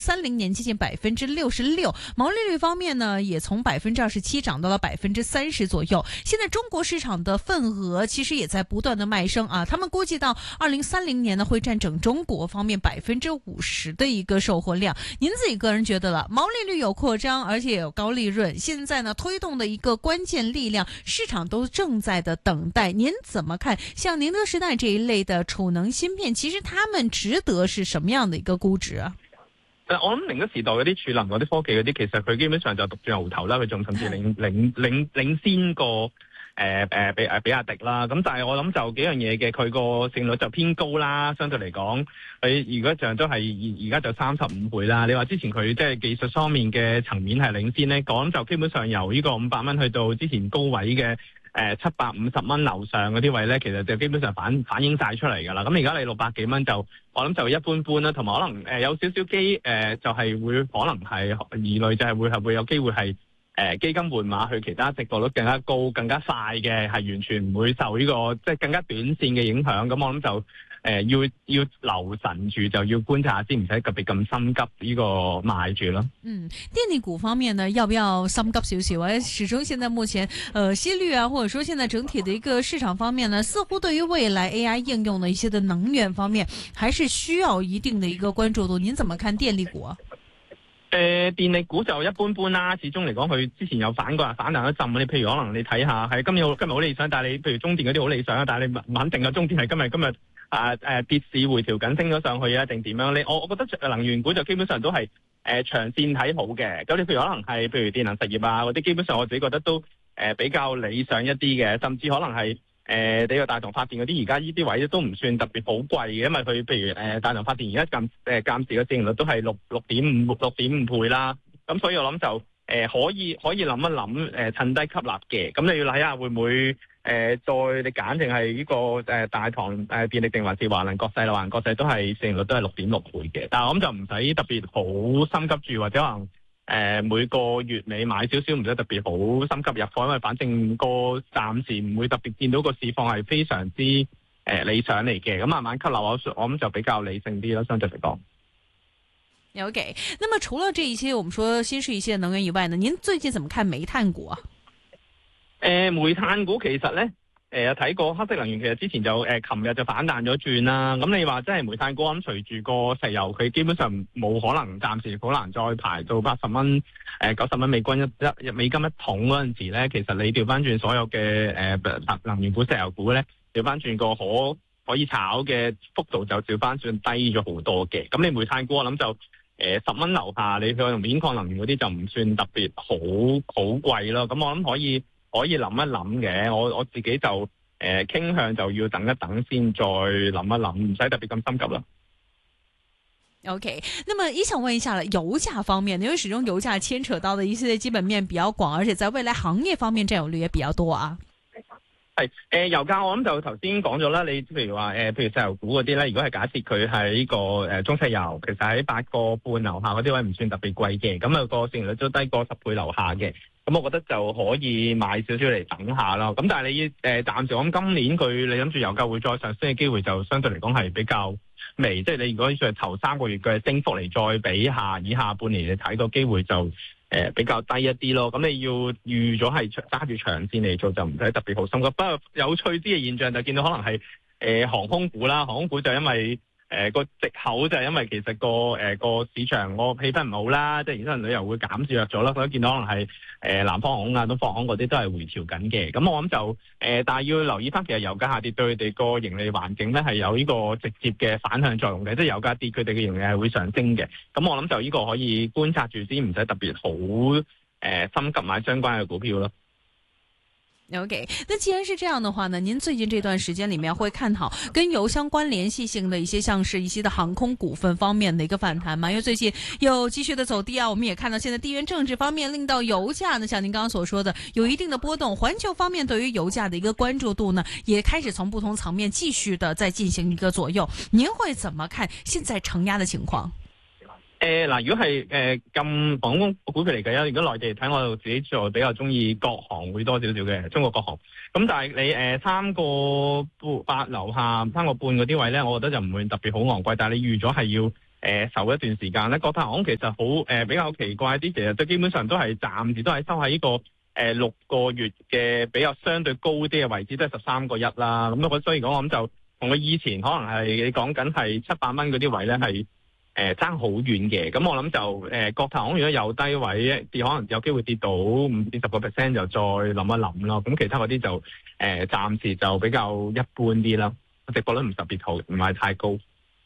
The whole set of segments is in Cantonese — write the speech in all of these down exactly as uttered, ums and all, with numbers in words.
三零年接近百分之六十六，毛利率方面呢，也從百分之二十七漲到了百分之三十左右。現在中國市場的份額其實也在不斷的邁升啊，他們估計到二零三零年呢，會佔整中國方面百分之五十的一個售貨量。您自己個人覺得了，毛利率有擴張，而且也有高利潤，現在呢推動的一個關鍵力量，市場都正在的等待。您怎麼看？像寧德時代這一類的儲能芯片，其實他們值得是什麼樣的一個估值啊？ 我諗寧德時代嗰啲儲能嗰啲科技嗰啲，其實佢基本上就獨住牛頭啦，佢仲甚至領領領領先過誒誒比誒比亞迪啦。咁但係我諗就幾樣嘢嘅，佢個勝率就偏高啦，相對嚟講，佢如果就都係而家就三十五倍啦。你話之前佢即係技術方面嘅層面係領先咧，講就基本上由呢個五百蚊去到之前高位嘅誒七百五十蚊樓上嗰啲位咧，其實就基本上反反映晒出嚟㗎啦。咁而家你六百幾蚊就我諗就一般般啦，同埋可能誒、呃、有少少機誒、呃、就係、是、會可能係疑慮，就係會係會有機會係誒、呃、基金換馬去其他值博率更加高、更加快嘅，係完全唔會受呢、這個即係更加短線嘅影響。咁我諗就。誒、呃，要要留神住，就要觀察下先，唔使特別咁心急呢個賣住咯。 嗯，電力股方面呢，要不要心急少少？或者始終現在目前，呃，息率啊，或者說現在整體的一個市場方面呢，似乎對於未來 A I 應用的一些的能源方面，還是需要一定的一個關注度。您怎麼看電力股啊？ 誒、呃，電力股就一般般啦。始終嚟講，佢之前有反過反彈一陣。你譬如可能你睇下，係今日今日好理想，但係你譬如中電嗰啲好理想啊，但係你唔肯定啊，中電係今日今日。啊誒跌市回調緊升咗上去啊，定點樣？你我我覺得能源股就基本上都係誒、呃、長線睇好嘅。咁你譬如可能係譬如電能實業啊嗰啲，基本上我自己覺得都誒、呃、比較理想一啲嘅，甚至可能係誒你個大同發電嗰啲，而家呢啲位都唔算特別好貴嘅，因為佢譬如誒、呃、大同發電而家暫誒暫時嘅市盈率都係六六點五六點五倍啦。咁所以我諗就誒、呃、可以可以諗一諗誒、呃、趁低吸納嘅。咁你要睇下會唔會？誒、呃，再你揀定係呢個誒、呃、大唐誒、呃、電力定還是華能國際啦？華能國際都係市盈率都係六點六倍嘅，但係我諗就唔使特別好心急住，或者可能誒、呃、每個月尾買少少，唔使特別好心急入貨，因為反正個暫時唔會特別見到個市況係非常之誒、呃、理想嚟嘅，咁慢慢吸納我我諗就比較理性啲咯，相對嚟講。 OK，那麼除了這一些我們說新式一些能源以外呢，您最近怎麼看煤炭股啊？ 誒、呃，煤炭股其實咧，誒、呃、有睇過黑色能源，其實之前就誒，琴、呃、日就反彈咗轉啦。咁你話真係煤炭股，咁隨住個石油，佢基本上冇可能，暫時好難再排到八十蚊、誒九十蚊美金一一美金一桶嗰陣時咧，其實你調翻轉所有嘅誒、呃、能源股、石油股咧，調翻轉個可可以炒嘅幅度就調翻轉低咗好多嘅。咁你煤炭股我諗就誒十蚊樓下，你去用鉛礦能源嗰啲就唔算特別好好貴咯。咁我諗可以。可以諗一諗嘅，我我自己就誒、呃、傾向就要等一等先，再諗一諗，唔使特別咁心急啦。 OK，那麼也想問一下了，油價方面，因為始終油價牽扯到的一些基本面比較廣，而且在未來行業方面佔有率也比較多啊。係誒、 呃，油價我諗就頭先講咗啦，你譬如話誒、呃，譬如石油股嗰啲咧，如果係假設佢喺呢個誒、呃、中石油，其實喺八個半樓下嗰啲位唔算特別貴嘅，咁、那、啊個市盈率都低過十倍樓下嘅。咁我覺得就可以買少少嚟等下咯。咁但係你誒暫時我諗今年佢你諗住油價會再上升嘅機會就相對嚟講係比較微，即係你如果係頭三個月嘅升幅嚟再比下以下半年你睇個機會就誒、呃、比較低一啲咯。咁你要預咗係揸住長線嚟做就唔使特別好心急。不過有趣啲嘅現象就見到可能係誒、呃、航空股啦，航空股就因為誒、呃、個藉口就係因為其實個誒、呃、個市場個氣氛唔好啦，即係而家旅遊會減少咗咗啦，所以見到可能係誒、呃、南方航空啊、東方航空嗰啲都係回調緊嘅。咁我諗就誒、呃，但係要留意翻，其實油價下跌對佢哋個盈利環境咧係有呢個直接嘅反向作用嘅，即係油價跌，佢哋嘅盈利係會上升嘅。咁我諗就呢個可以觀察住先，唔使特別好誒、呃、心急買相關嘅股票咯。 OK，那既然是這樣的話呢，您最近這段時間裏面會看好跟油相關聯繫性的一些，像是一些的航空股份方面的一個反彈嗎？因為最近有繼續的走低啊，我們也看到現在地緣政治方面令到油價呢，像您剛剛所說的，有一定的波動。環球方面對於油價的一個關注度呢，也開始從不同層面繼續的在進行一個左右。您會怎麼看現在承壓的情況？ 誒嗱、呃，如果係誒咁航空股票嚟計啦，如果內地睇，我自己就比較中意國航會多少少嘅，中國國航。咁但係你誒、呃、三個八樓下三個半嗰啲位咧，我覺得就唔會特別好昂貴，但係你預咗係要誒受一段時間咧。國泰航空其實好誒、呃、比較奇怪啲，其實都基本上都係暫時都係收喺呢、這個誒、呃、六個月嘅比較相對高啲嘅位置，都係十三個一啦。咁我所以講我諗就同佢以前可能係你講緊係七百蚊嗰啲位咧係。誒，爭好遠嘅，咁我諗就誒、呃，國泰航空如果有低位跌，可能有機會跌到五至十個 percent，就再諗一諗咯。咁其他嗰啲就誒，暫、呃、時就比較一般啲啦，值博率唔特別好，唔係太高。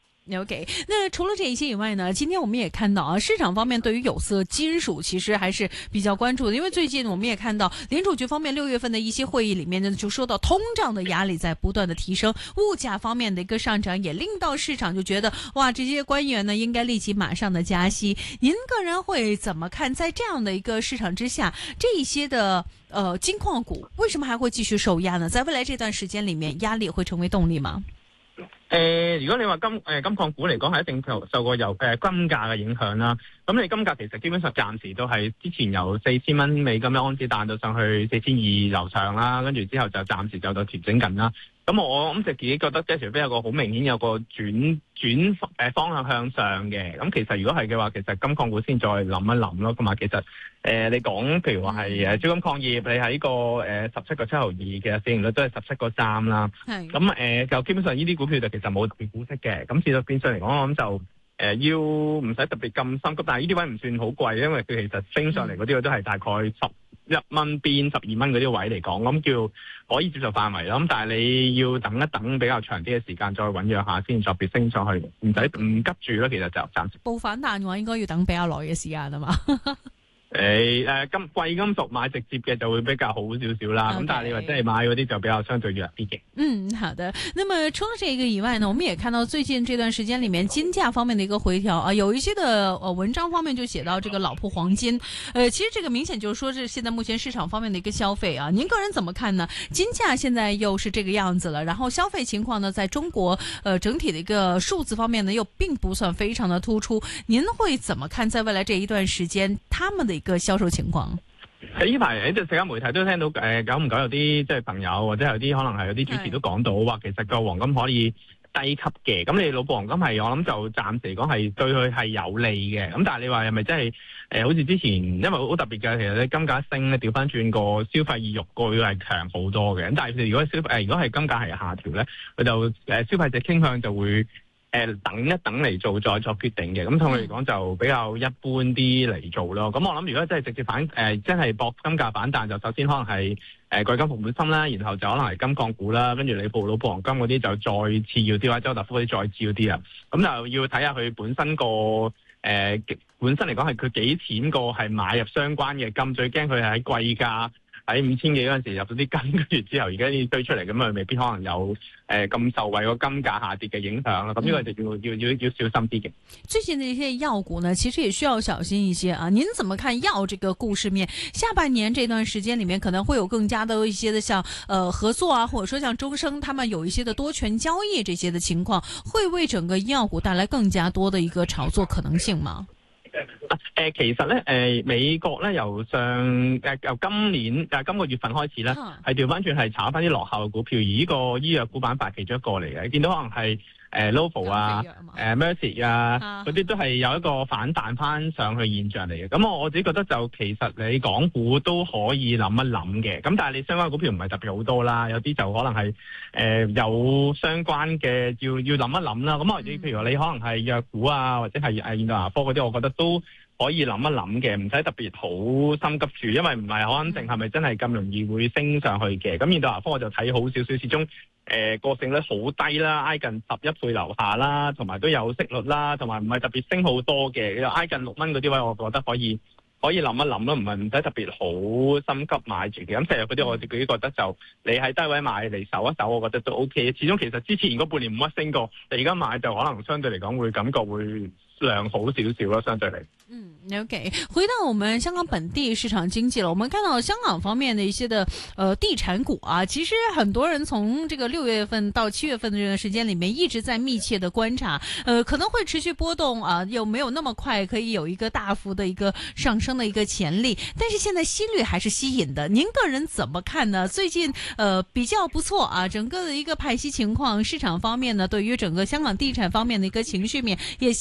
OK，那除了這一些以外呢，今天我們也看到啊，市場方面對於有色金屬其實還是比較關注的，因為最近我們也看到聯儲局方面六月份的一些會議裡面呢，就說到通脹的壓力在不斷的提升，物價方面的一個上漲，也令到市場就覺得哇，這些官員呢應該立即馬上的加息。您個人會怎麼看？在這樣的一個市場之下，這一些的呃金礦股為什麼還會繼續受壓呢？在未來這段時間裡面，壓力會成為動力嗎？ 誒、呃，如果你話金誒、呃、金礦股嚟講，係一定受受過由誒、呃、金價嘅影響啦。咁你金價其實基本上暫時都係之前由四千蚊美金一盎司彈到上去四千二樓上啦，跟住之後就暫時就到調整緊啦。咁我咁就自己覺得，即係除非有個好明顯有個轉轉誒方向向上嘅，咁其實如果係嘅話，其實金礦股先再諗一諗咯。同埋其實誒、呃、你講譬如話係誒招金礦業，你喺個誒十七個七毫二嘅市盈率都係十七個三啦。係咁誒，就基本上呢啲股票就其實冇特別股息嘅。咁事實變相嚟講，我諗就誒、呃、要唔使特別咁心急，但係呢啲位唔算好貴，因為佢其實升上嚟嗰啲都係大概十一蚊邊十二蚊嗰啲位嚟講，咁叫可以接受範圍啦。咁但係你要等一等比較長啲嘅時間，再醞釀下先，特別升上去，唔使唔急住咯。其實就暫時報反彈嘅話，應該要等比較耐嘅時間啊嘛。 誒誒金貴金屬買直接嘅就會比較好少少啦，咁、okay. 但係你話真係買嗰啲就比較相對弱啲嘅。嗯， 好的。那麼除了這個以外呢，我們也看到最近這段時間裏面金價方面的一個回調啊，有一些的呃文章方面就寫到這個老鋪黃金，呃，其實這個明顯就是說是現在目前市場方面的一個消費啊，您個人怎麼看呢？金價現在又是這個樣子了，然後消費情況呢，在中國呃整體的一個數字方面呢，又並不算非常的突出，您會怎麼看在未來這一段時間他們的一個銷售情況？ 喺呢排喺啲社交媒體都聽到誒、呃，久唔久有啲即係朋友或者有啲可能係有啲主持都講到話，其實個黃金可以低級嘅。咁你老布黃金係我諗就暫時嚟講係對佢係有利嘅。咁但係你話係咪真係誒？好似之前因為好特別嘅，其實咧金價升咧，調翻轉個消費意欲個會係強好多嘅。咁但係如果消誒、呃、如果係金價係下調咧，佢就誒、呃、消費者傾向就會。誒等一等嚟做再作決定嘅，咁同佢嚟講就比較一般啲嚟做咯。咁我諗如果真係直接反誒、呃，真係搏金價反彈，就首先可能係誒貴金服本身啦，然後就可能係金礦股啦，跟住你布老布黃金嗰啲就再次要啲啦，周達福嗰啲再次要啲啊。咁就要睇下佢本身個誒、呃、本身嚟講係佢幾錢個係買入相關嘅金，最驚佢係喺貴價。喺五千幾嗰陣時入咗啲金，跟住之後而家呢堆出嚟咁啊，未必可能有誒咁、呃、受惠個金價下跌嘅影響啦。咁呢個就要要要要小心啲嘅。最近的一些藥股呢，其實也需要小心一些啊。您怎麼看藥這個故事面？下半年這段時間裡面可能會有更加的一些的像呃合作啊，或者說像中生他們有一些的多權交易這些的情況，會為整個藥股帶來更加多的一個炒作可能性嗎？誒、呃，其實咧，誒、呃，美國咧由上誒、呃、由今年誒、呃、今個月份開始咧，係調翻轉係炒翻啲落後嘅股票，而呢個醫藥股板塊其中一個嚟嘅，見到可能係誒 Novo 啊、誒 Mercy 啊嗰啲、啊、都係有一個反彈翻上去現象嚟嘅。咁我我自己覺得就其實你港股都可以諗一諗嘅，咁但係你相關股票唔係特別好多啦，有啲就可能係誒、呃、有相關嘅要要諗一諗啦。咁或者譬如話你可能係藥股啊，或者係誒現代牙科嗰啲，我覺得都可以諗一諗嘅，唔使特別好心急住，因為唔係好肯定係咪真係咁容易會升上去嘅。咁現代牙科我就睇好少少，始終誒個勝率好低啦，挨近十一倍樓下啦，同埋都有息率啦，同埋唔係特別升好多嘅，挨近六蚊嗰啲位，我覺得可以可以諗一諗咯，唔係唔使特別好心急買住嘅。咁成日嗰啲我自己覺得就你喺低位買嚟守一守，我覺得都 O K。始終其實之前嗰半年冇乜升過，你而家買就可能相對嚟講會感覺會良好少少咯，相對嚟。嗯 ，OK，回到我們香港本地市場經濟了，我們看到香港方面的一些的呃地產股啊，其實很多人從這個六月份到七月份的這段時間裏面一直在密切的觀察，呃，可能會持續波動啊，又沒有那麼快可以有一個大幅的一個上升的一個潛力，但是現在息率還是吸引的，您個人怎麼看呢？最近呃比較不錯啊，整個的一個派息情況，市場方面呢，對於整個香港地產方面的一個情緒面也相對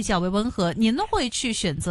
較為溫和，您呢會去選擇